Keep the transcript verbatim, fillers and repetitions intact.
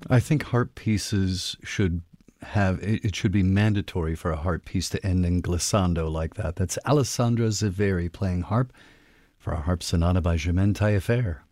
I think harp pieces should have, it, it should be mandatory for a harp piece to end in glissando like that. That's Alessandra Ziveri playing harp for a harp sonata by Germaine Taillefer.